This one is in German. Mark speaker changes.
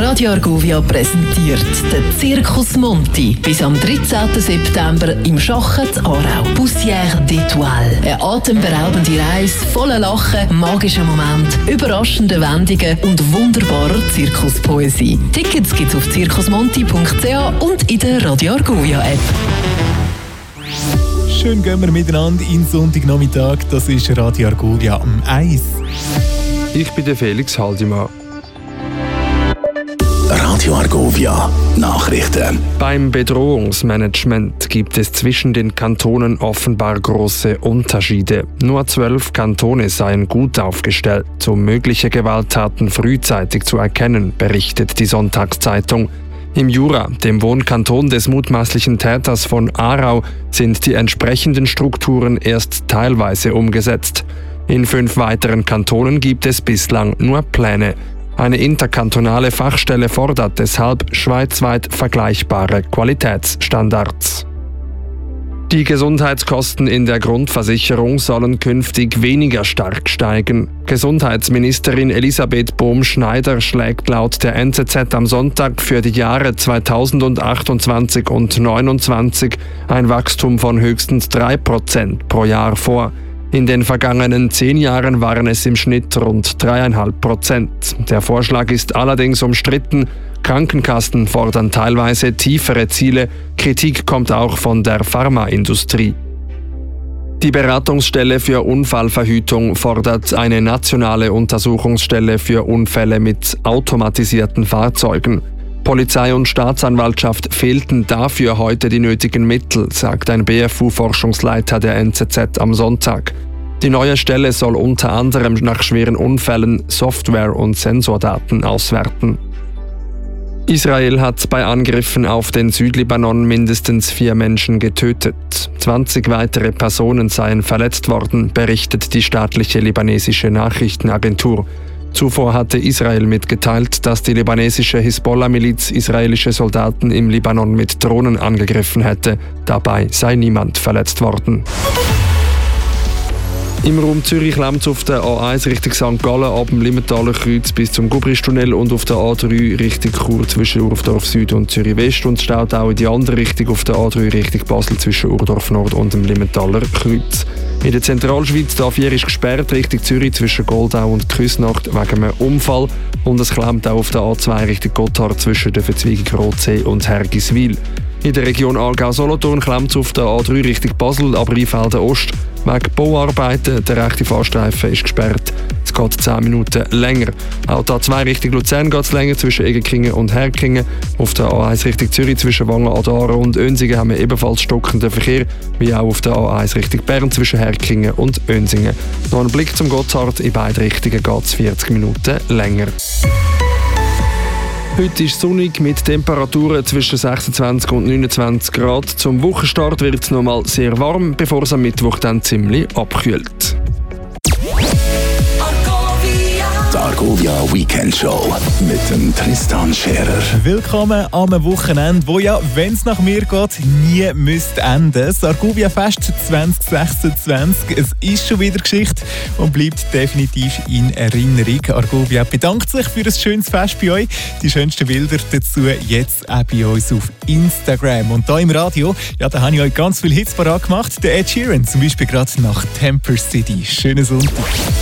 Speaker 1: Radio Argovia präsentiert den Circus Monti. Bis am 13. September im Schachen in Aarau. Poussière d'Étoiles. Eine atemberaubende Reise voller Lachen, magischen Momente, überraschende Wendungen und wunderbarer Zirkuspoesie. Tickets gibt's auf circusmonti.ch und in der Radio Argovia App.
Speaker 2: Schön gehen wir miteinander in Sonntagnachmittag. Das ist Radio Argovia am 1.
Speaker 3: Ich bin der Felix Haldimann.
Speaker 4: Radio Argovia Nachrichten.
Speaker 3: Beim Bedrohungsmanagement gibt es zwischen den Kantonen offenbar große Unterschiede. Nur 12 Kantone seien gut aufgestellt, um mögliche Gewalttaten frühzeitig zu erkennen, berichtet die Sonntagszeitung. Im Jura, dem Wohnkanton des mutmaßlichen Täters von Aarau, sind die entsprechenden Strukturen erst teilweise umgesetzt. In 5 weiteren Kantonen gibt es bislang nur Pläne. Eine interkantonale Fachstelle fordert deshalb schweizweit vergleichbare Qualitätsstandards. Die Gesundheitskosten in der Grundversicherung sollen künftig weniger stark steigen. Gesundheitsministerin Elisabeth Bohm-Schneider schlägt laut der NZZ am Sonntag für die Jahre 2028 und 2029 ein Wachstum von höchstens 3% pro Jahr vor. In den vergangenen 10 Jahren waren es im Schnitt rund 3,5%. Der Vorschlag ist allerdings umstritten. Krankenkassen fordern teilweise tiefere Ziele. Kritik kommt auch von der Pharmaindustrie. Die Beratungsstelle für Unfallverhütung fordert eine nationale Untersuchungsstelle für Unfälle mit automatisierten Fahrzeugen. Polizei und Staatsanwaltschaft fehlten dafür heute die nötigen Mittel, sagt ein BFU-Forschungsleiter der NZZ am Sonntag. Die neue Stelle soll unter anderem nach schweren Unfällen Software- und Sensordaten auswerten. Israel hat bei Angriffen auf den Südlibanon mindestens 4 Menschen getötet. 20 weitere Personen seien verletzt worden, berichtet die staatliche libanesische Nachrichtenagentur. Zuvor hatte Israel mitgeteilt, dass die libanesische Hisbollah-Miliz israelische Soldaten im Libanon mit Drohnen angegriffen hätte. Dabei sei niemand verletzt worden. Im Raum Zürich klemmt es auf der A1 Richtung St. Gallen ab dem Limmentaler Kreuz bis zum Gubristunnel und auf der A3 Richtung Chur zwischen Urdorf Süd und Zürich West und staut auch in die andere Richtung auf der A3 Richtung Basel zwischen Urdorf Nord und dem Limmentaler Kreuz. In der Zentralschweiz die A4 ist gesperrt Richtung Zürich zwischen Goldau und Küsnacht wegen einem Unfall und es klemmt auch auf der A2 Richtung Gotthard zwischen der Verzweigung Rotsee und Hergiswil. In der Region Aargau-Solothurn klemmt es auf der A3 Richtung Basel, aber Rheinfelden Ost wegen Bauarbeiten. Der rechte Fahrstreifen ist gesperrt. Es geht 10 Minuten länger. Auch die A2 Richtung Luzern geht es länger zwischen Egerkingen und Herkingen. Auf der A1 Richtung Zürich zwischen Wangen, Adara und Önsingen haben wir ebenfalls stockenden Verkehr, wie auch auf der A1 Richtung Bern zwischen Herkingen und Önsingen. Noch ein Blick zum Gotthard. In beide Richtungen geht es 40 Minuten länger. Heute ist sonnig mit Temperaturen zwischen 26 und 29 Grad. Zum Wochenstart wird es noch mal sehr warm, bevor es am Mittwoch dann ziemlich abkühlt.
Speaker 4: Die Argovia Weekend Show mit dem Tristan Scherer.
Speaker 2: Willkommen am Wochenende, wo ja, wenn es nach mir geht, nie müsste enden. Das Argovia Fest 2026, es ist schon wieder Geschichte und bleibt definitiv in Erinnerung. Argovia bedankt sich für ein schönes Fest bei euch. Die schönsten Bilder dazu jetzt auch bei uns auf Instagram. Und da im Radio, ja, da habe ich euch ganz viele Hits parat gemacht. Der Ed Sheeran zum Beispiel gerade nach Temper City. Schönen Sonntag.